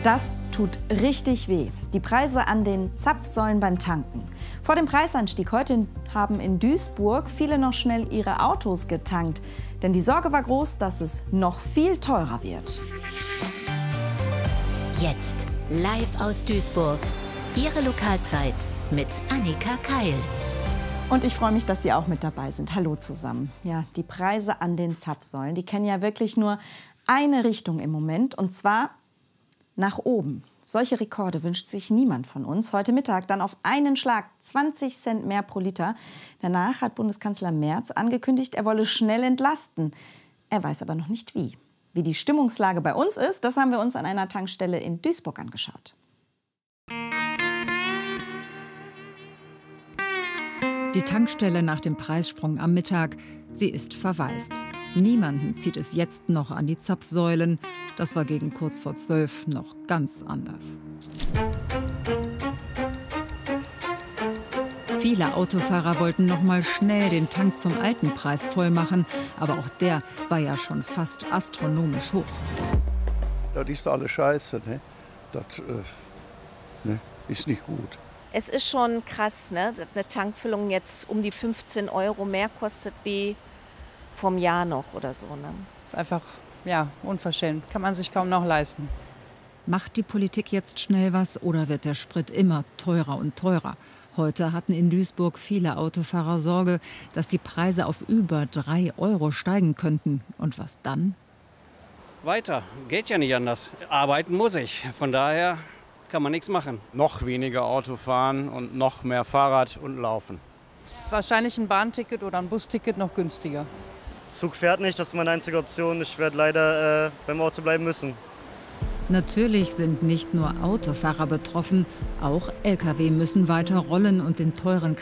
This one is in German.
Das tut richtig weh. Die Preise an den Zapfsäulen beim Tanken. Vor dem Preisanstieg heute haben in Duisburg viele noch schnell ihre Autos getankt. Denn die Sorge war groß, dass es noch viel teurer wird. Jetzt live aus Duisburg. Ihre Lokalzeit mit Annika Keil. Und ich freue mich, dass Sie auch mit dabei sind. Hallo zusammen. Ja, die Preise an den Zapfsäulen, die kennen ja wirklich nur eine Richtung im Moment, und zwar nach oben. Solche Rekorde wünscht sich niemand von uns. Heute Mittag dann auf einen Schlag 20 Cent mehr pro Liter. Danach hat Bundeskanzler Merz angekündigt, er wolle schnell entlasten. Er weiß aber noch nicht wie. Wie die Stimmungslage bei uns ist, das haben wir uns an einer Tankstelle in Duisburg angeschaut. Die Tankstelle nach dem Preissprung am Mittag, sie ist verwaist. Niemanden zieht es jetzt noch an die Zapfsäulen. Das war gegen kurz vor 12 noch ganz anders. Viele Autofahrer wollten noch mal schnell den Tank zum alten Preis voll machen. Aber auch der war ja schon fast astronomisch hoch. Das ist alles scheiße, ne? Das ist nicht gut. Es ist schon krass, ne? Dass eine Tankfüllung jetzt um die 15 € mehr kostet wie vom Jahr noch oder so. Ne? Das ist einfach, ja, unverschämt. Kann man sich kaum noch leisten. Macht die Politik jetzt schnell was oder wird der Sprit immer teurer und teurer? Heute hatten in Duisburg viele Autofahrer Sorge, dass die Preise auf über 3 € steigen könnten. Und was dann? Weiter. Geht ja nicht anders. Arbeiten muss ich. Von daher kann man nichts machen. Noch weniger Auto fahren und noch mehr Fahrrad und Laufen. Wahrscheinlich ein Bahnticket oder ein Busticket noch günstiger. Zug fährt nicht, das ist meine einzige Option. Ich werde leider beim Auto bleiben müssen. Natürlich sind nicht nur Autofahrer betroffen, auch Lkw müssen weiter rollen und den teuren